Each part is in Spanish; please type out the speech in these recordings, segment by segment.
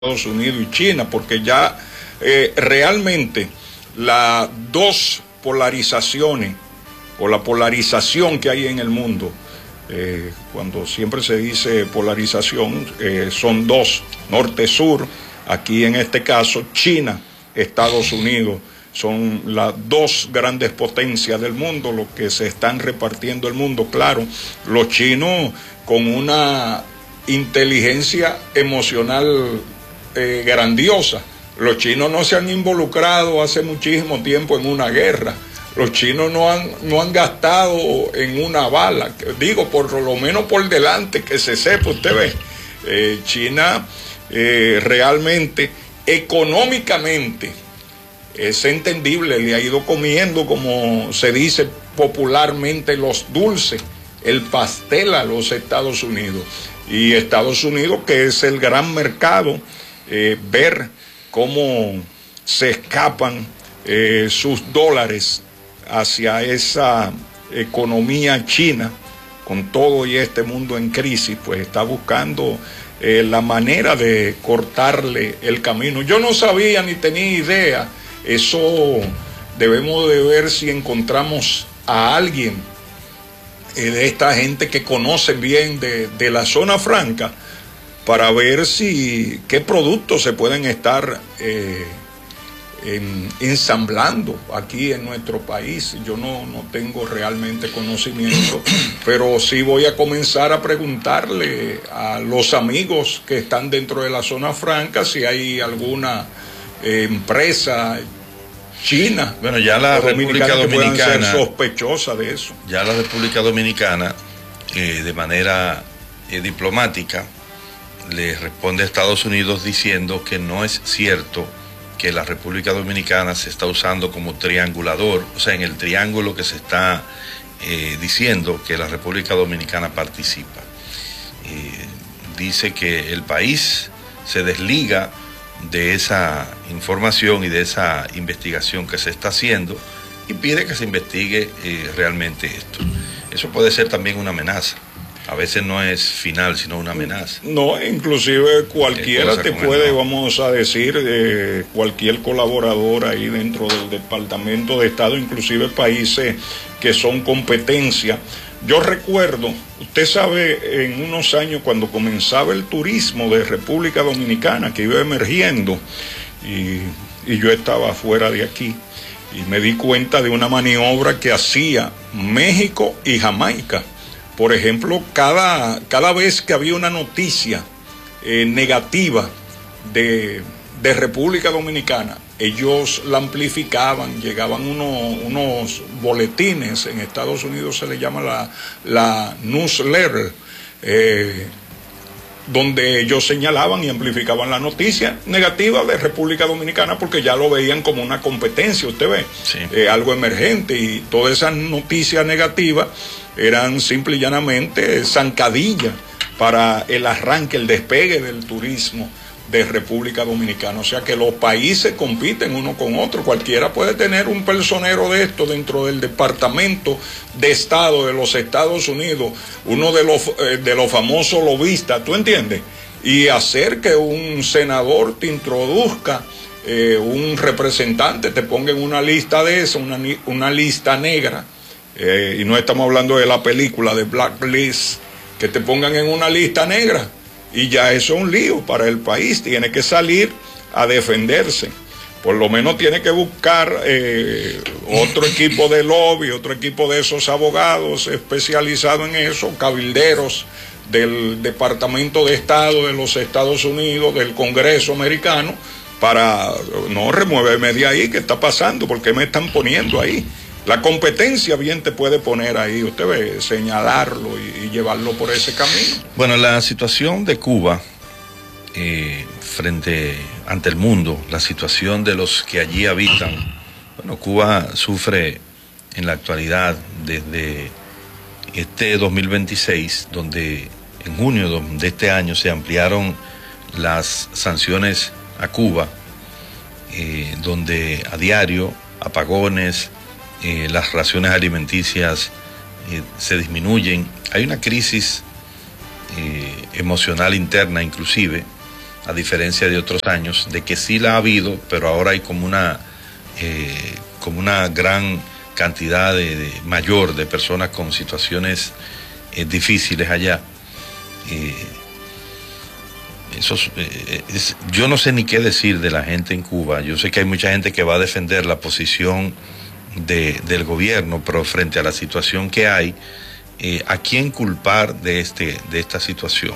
Estados Unidos y China, porque ya realmente las dos polarizaciones o la polarización que hay en el mundo, cuando siempre se dice polarización, son dos, norte-sur, aquí en este caso China, Estados Unidos, son las dos grandes potencias del mundo, los que se están repartiendo el mundo. Claro, los chinos con una inteligencia emocional grandiosa. Los chinos no se han involucrado hace muchísimo tiempo en una guerra. Los chinos no han gastado en una bala, digo, por lo menos por delante, que se sepa, usted ve. China realmente, económicamente, es entendible, le ha ido comiendo, como se dice popularmente, los dulces, el pastel a los Estados Unidos. Y Estados Unidos, que es el gran mercado, ver cómo se escapan sus dólares hacia esa economía china, con todo y este mundo en crisis, pues está buscando la manera de cortarle el camino. Yo no sabía ni tenía idea, eso debemos de ver si encontramos a alguien de esta gente que conoce bien de la zona franca, para ver qué productos se pueden estar ensamblando aquí en nuestro país. Yo no tengo realmente conocimiento, pero sí voy a comenzar a preguntarle a los amigos que están dentro de la zona franca si hay alguna empresa china. Bueno, ya la República Dominicana que puedan ser sospechosa de eso. Ya la República Dominicana, de manera diplomática, le responde a Estados Unidos diciendo que no es cierto que la República Dominicana se está usando como triangulador, o sea, en el triángulo que se está diciendo que la República Dominicana participa. Dice que el país se desliga de esa información y de esa investigación que se está haciendo y pide que se investigue realmente esto. Eso puede ser también una amenaza. A veces no es final, sino una amenaza. No, inclusive cualquiera te puede, vamos a decir, cualquier colaborador ahí dentro del Departamento de Estado, inclusive países que son competencia. Yo recuerdo, usted sabe, en unos años cuando comenzaba el turismo de República Dominicana, que iba emergiendo, y yo estaba fuera de aquí, y me di cuenta de una maniobra que hacía México y Jamaica. Por ejemplo, cada vez que había una noticia negativa de República Dominicana, ellos la amplificaban, llegaban unos boletines, en Estados Unidos se le llama la newsletter, donde ellos señalaban y amplificaban la noticia negativa de República Dominicana, porque ya lo veían como una competencia, usted ve, sí, algo emergente, y todas esas noticias negativas eran simple y llanamente zancadillas para el arranque, el despegue del turismo de República Dominicana. O sea que los países compiten uno con otro. Cualquiera puede tener un personero de esto dentro del Departamento de Estado de los Estados Unidos, uno de los famosos lobistas, ¿tú entiendes? Y hacer que un senador te introduzca, un representante te ponga en una lista de esa, una lista negra. Y no estamos hablando de la película de Blacklist, que te pongan en una lista negra, y ya eso es un lío para el país. Tiene que salir a defenderse, por lo menos tiene que buscar otro equipo de lobby, otro equipo de esos abogados especializados en eso, cabilderos del Departamento de Estado de los Estados Unidos, del Congreso americano, para no remuéveme de ahí, ¿qué está pasando? ¿Por qué me están poniendo ahí? La competencia bien te puede poner ahí, usted ve, señalarlo y llevarlo por ese camino. Bueno, la situación de Cuba ante el mundo, la situación de los que allí habitan. Bueno, Cuba sufre en la actualidad desde este 2026, donde en junio de este año se ampliaron las sanciones a Cuba, donde a diario apagones, las raciones alimenticias se disminuyen. Hay una crisis emocional interna inclusive, a diferencia de otros años, de que sí la ha habido, pero ahora hay como una gran cantidad mayor de personas con situaciones difíciles allá. Yo no sé ni qué decir de la gente en Cuba. Yo sé que hay mucha gente que va a defender la posición del gobierno, pero frente a la situación que hay, ¿a quién culpar de esta situación?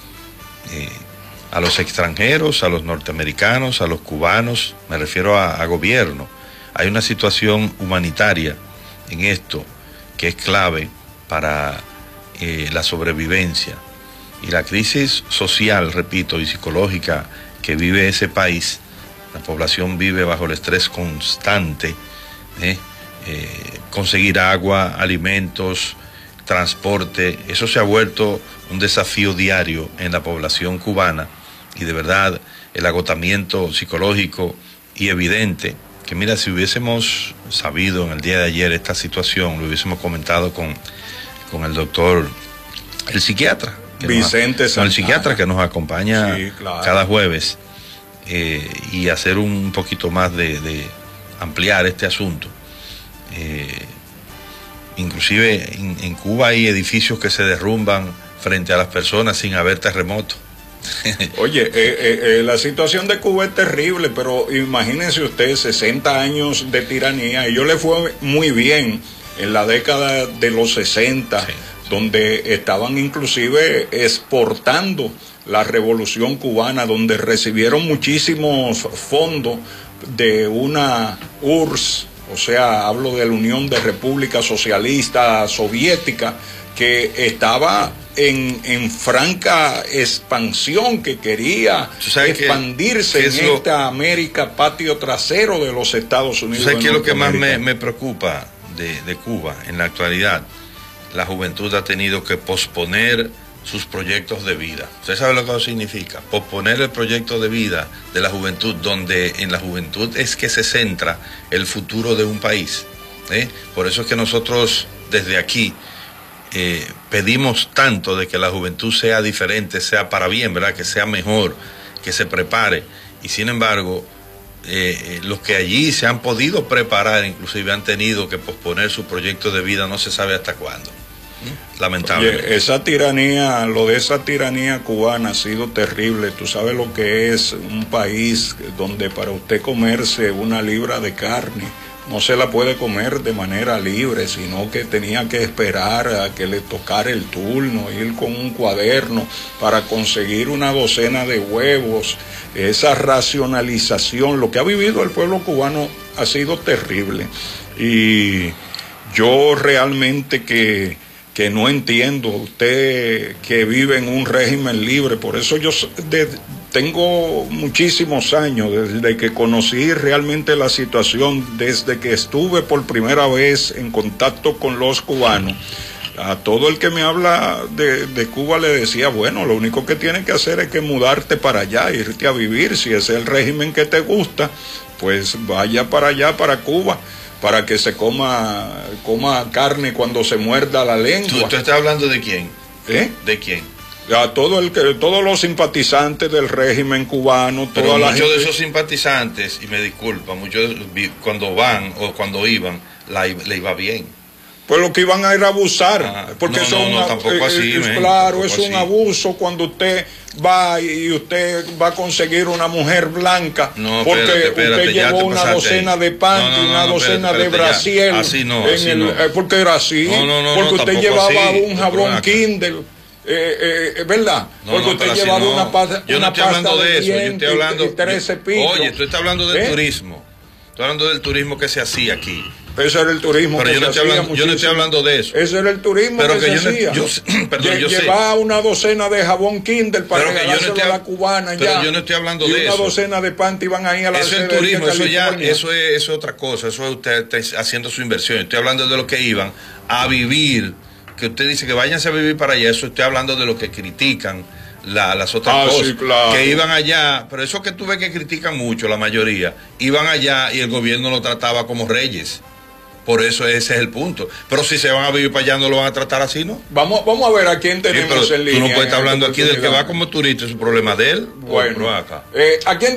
A los extranjeros, a los norteamericanos, a los cubanos, me refiero a gobierno. Hay una situación humanitaria en esto que es clave para la sobrevivencia. Y la crisis social, repito, y psicológica que vive ese país, la población vive bajo el estrés constante, conseguir agua, alimentos, transporte, eso se ha vuelto un desafío diario en la población cubana, y de verdad el agotamiento psicológico y evidente, que mira, si hubiésemos sabido en el día de ayer esta situación, lo hubiésemos comentado con el doctor, el psiquiatra, Vicente Santana, el psiquiatra que nos acompaña, sí, claro, cada jueves, y hacer un poquito más de ampliar este asunto. Inclusive en Cuba hay edificios que se derrumban frente a las personas sin haber terremoto. Oye, la situación de Cuba es terrible, pero imagínense usted, 60 años de tiranía. A ellos le fue muy bien en la década de los 60, sí, donde estaban inclusive exportando la revolución cubana, donde recibieron muchísimos fondos de una URSS, o sea, hablo de la Unión de República Socialista Soviética, que estaba en franca expansión, que quería expandirse en esta América, patio trasero de los Estados Unidos. ¿Sabes qué es lo que más me preocupa de Cuba en la actualidad? La juventud ha tenido que posponer sus proyectos de vida. ¿Usted sabe lo que eso significa? Posponer el proyecto de vida de la juventud, donde en la juventud es que se centra el futuro de un país. Por eso es que nosotros desde aquí pedimos tanto de que la juventud sea diferente, sea para bien, ¿verdad? Que sea mejor, que se prepare. Y sin embargo, los que allí se han podido preparar, inclusive han tenido que posponer su proyecto de vida, no se sabe hasta cuándo. Lamentablemente. Oye, esa tiranía, lo de esa tiranía cubana ha sido terrible. Tú sabes lo que es un país donde para usted comerse una libra de carne no se la puede comer de manera libre, sino que tenía que esperar a que le tocara el turno, ir con un cuaderno para conseguir una docena de huevos. Esa racionalización, lo que ha vivido el pueblo cubano ha sido terrible. Y yo realmente que no entiendo, usted que vive en un régimen libre, por eso yo tengo muchísimos años, desde que conocí realmente la situación, desde que estuve por primera vez en contacto con los cubanos. A todo el que me habla de Cuba le decía, bueno, lo único que tienes que hacer es que mudarte para allá, irte a vivir. Si ese es el régimen que te gusta, pues vaya para allá, para Cuba, para que se coma carne cuando se muerda la lengua. ¿Tú estás hablando de quién? ¿De quién? A todos los simpatizantes del régimen cubano. Pero muchos de esos simpatizantes, y me disculpa, muchos cuando van o cuando iban, le iba bien. Pues lo que iban a ir a abusar, porque tampoco así, claro, es un abuso cuando usted va y usted va a conseguir una mujer blanca, porque usted llevó una docena de panty, una docena de brasier, porque era así, porque usted llevaba un jabón Kindle. ¿Verdad? Porque usted llevaba una pasta de dientes y 13 pitos. Oye, tú estás hablando del turismo. Estoy hablando del turismo que se hacía aquí. Ese era el turismo pero yo no estoy hablando de eso. Ese era el turismo que se hacía. Llevaba una docena de jabón Kindle para regalárselo a la cubana ya. Pero yo no estoy hablando de eso. Y una docena de panty iban ahí a la Eso es turismo, eso es otra cosa. Eso es usted haciendo su inversión. Estoy hablando de lo que iban a vivir, que usted dice que váyanse a vivir para allá. Eso estoy hablando de lo que critican las otras cosas, sí, claro, que iban allá, pero eso que tú ves que critican mucho, la mayoría, iban allá y el gobierno lo trataba como reyes. Por eso ese es el punto. Pero si se van a vivir para allá, no lo van a tratar así, ¿no? Vamos a ver a quién tenemos en línea. Tú no puedes estar hablando aquí del que va como turista, es un problema de él. Bueno, acá. ¿a quién